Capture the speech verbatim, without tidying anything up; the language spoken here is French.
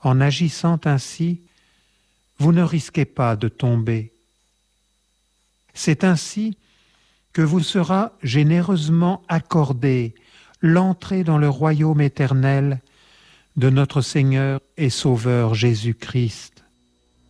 En agissant ainsi, vous ne risquez pas de tomber. C'est ainsi que vous sera généreusement accordée l'entrée dans le royaume éternel de notre Seigneur et Sauveur Jésus-Christ.